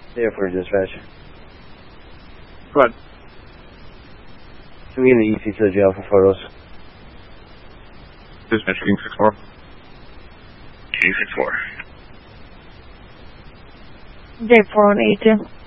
There for dispatch. Go ahead. Can we get an EC to the jail for photos? Dispatch King 6-4. King 6-4. J4 on 82.